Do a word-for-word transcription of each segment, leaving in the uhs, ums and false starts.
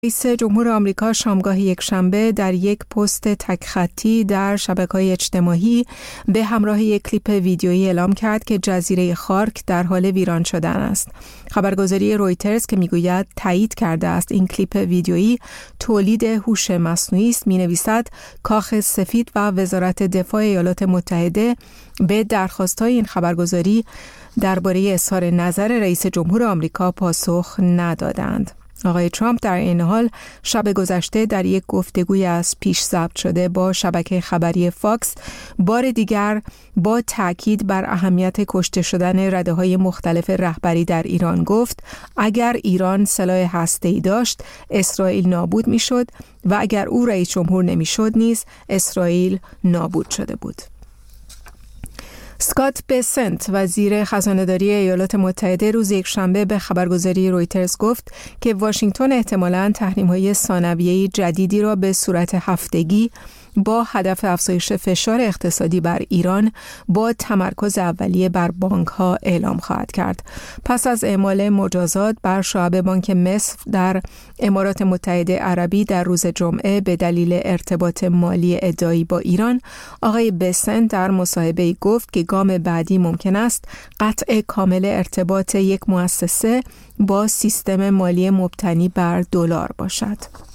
رئیس جمهور آمریکا شامگاه یک شنبه در یک پست تک خطی در شبکه‌های اجتماعی به همراه یک کلیپ ویدیویی اعلام کرد که جزیره خارک در حال ویران شدن است. خبرگزاری رویترز که میگوید تایید کرده است این کلیپ ویدیویی تولید هوش مصنوعی است، می‌نویسد کاخ سفید و وزارت دفاع ایالات متحده به درخواست‌های این خبرگزاری درباره اظهار نظر رئیس جمهور آمریکا پاسخ ندادند. آقای ترامپ در این حال شب گذشته در یک گفتگوی از پیش ضبط شده با شبکه خبری فاکس بار دیگر با تاکید بر اهمیت کشته شدن رده‌های مختلف رهبری در ایران گفت اگر ایران سلاح هسته‌ای داشت اسرائیل نابود می‌شد و اگر او رئیس جمهور نمی‌شد نیز اسرائیل نابود شده بود. اسکات بسنت وزیر خزانه‌داری ایالات متحده روز یکشنبه به خبرگزاری رویترز گفت که واشنگتن احتمالاً تحریم‌های ثانویه‌ای جدیدی را به صورت هفتگی با هدف افزایش فشار اقتصادی بر ایران با تمرکز اولیه بر بانک‌ها اعلام خواهد کرد. پس از اعمال مجازات بر شعب بانک مصر در امارات متحده عربی در روز جمعه به دلیل ارتباط مالی ادعایی با ایران، آقای بسن در مصاحبه‌ای گفت که گام بعدی ممکن است قطع کامل ارتباط یک مؤسسه با سیستم مالی مبتنی بر دلار باشد.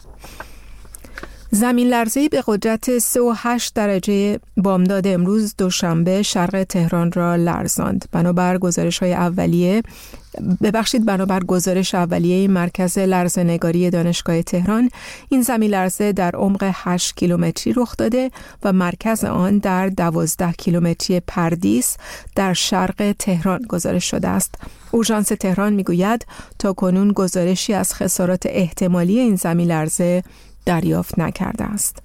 زمین لرزه‌ای به قدرت سه و هشت درجه بامداد امروز دوشنبه شرق تهران را لرزاند. بنابر گزارش‌های اولیه ببخشید بنابر گزارش اولیه مرکز لرزه‌نگاری دانشگاه تهران، این زمین لرزه در عمق هشت کیلومتری رخ داده و مرکز آن در دوازده کیلومتری پردیس در شرق تهران گزارش شده است. اورژانس تهران میگوید تا کنون گزارشی از خسارات احتمالی این زمین لرزه دریافت نکرده است.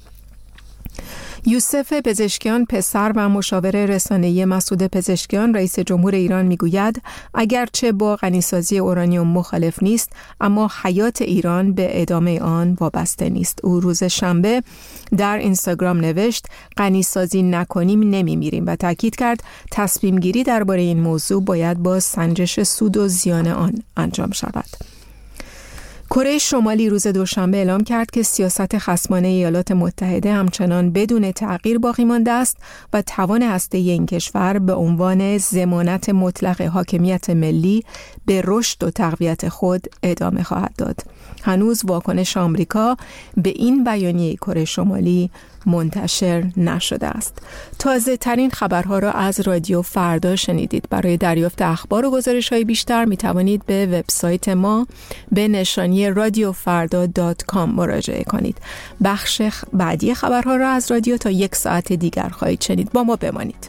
یوسف پزشکیان پسر و مشاور رسانه‌ای مسعود پزشکیان رئیس جمهور ایران میگوید اگرچه با غنیسازی اورانیوم مخالف نیست اما حیات ایران به ادامه آن وابسته نیست. او روز شنبه در اینستاگرام نوشت غنیسازی نکنیم نمیمیریم و تاکید کرد تصمیم گیری درباره این موضوع باید با سنجش سود و زیان آن انجام شود. کره شمالی روز دوشنبه اعلام کرد که سیاست خصمانه ایالات متحده همچنان بدون تغییر باقی مانده است و توان هسته‌ای این کشور به عنوان ضمانت مطلق حاکمیت ملی به رشد و تقویت خود ادامه خواهد داد. هنوز واکنش آمریکا به این بیانیه کره شمالی منتشر نشده است. تازه ترین خبرها را از رادیو فردا شنیدید. برای دریافت اخبار و گزارش‌های بیشتر می توانید به وبسایت ما به نشانی رادیو فردا دات کام مراجعه کنید. بخش بعدی خبرها را از رادیو تا یک ساعت دیگر خواهید شنید. با ما بمانید.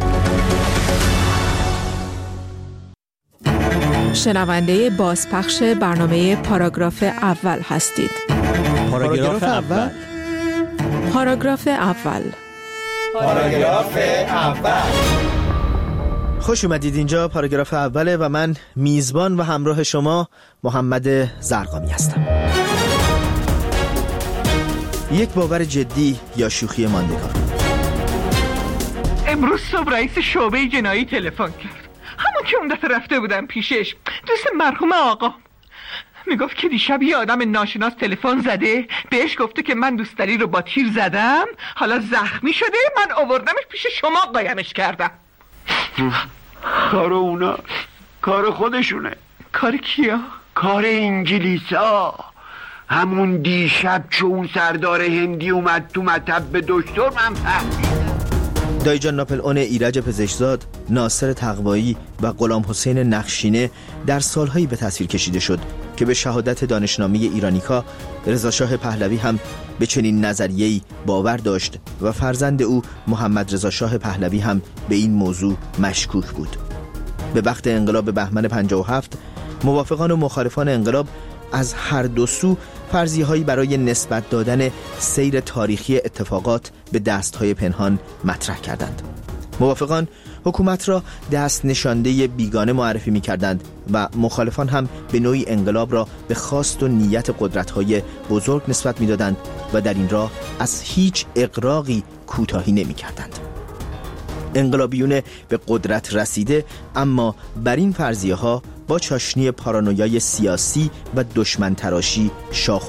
شنونده بازپخش برنامه پاراگراف اول هستید. پاراگراف اول پاراگراف اول پاراگراف اول خوش اومدید. اینجا پاراگراف اوله و من میزبان و همراه شما محمد زرقامی هستم. یک باور جدی یا شوخی ماندگار. امروز صبح رئیس شعبه جنایی تلفن کرد، همون که اون دفعه رفته بودم پیشش، دوست مرحوم آقا. میگفت که دیشب یه آدم ناشناس تلفن زده بهش گفته که من دوستداری رو با تیر زدم، حالا زخمی شده، من آوردمش پیش شما قایمش کردم. کار اونا، کار خودشونه. کار کیا؟ کار انگلیسا. همون دیشب چه اون سردار هندی اومد تو مطب به دکتر من فهمیدم. دایجان ناپل اون ایرج پزشکزاد، ناصر تقوایی و غلام حسین نخشینه در سالهایی به تصویر کشیده شد که به شهادت دانشنامه ایرانیکا رضا شاه پهلوی هم به چنین نظریه‌ای باور داشت و فرزند او محمد رضا شاه پهلوی هم به این موضوع مشکوک بود. به وقت انقلاب بهمن پنجاه و هفت موافقان و مخالفان انقلاب از هر دو سو فرضیه‌هایی برای نسبت دادن سیر تاریخی اتفاقات به دست‌های پنهان مطرح کردند. موافقان حکومت را دست نشانده بیگانه معرفی می‌کردند و مخالفان هم به نوعی انقلاب را به خواست و نیت قدرت‌های بزرگ نسبت می‌دادند و در این راه از هیچ اغراقی کوتاهی نمی‌کردند. انقلابیون به قدرت رسیده اما بر این فرضیه‌ها با چاشنی پارانویای سیاسی و دشمن تراشی شاخ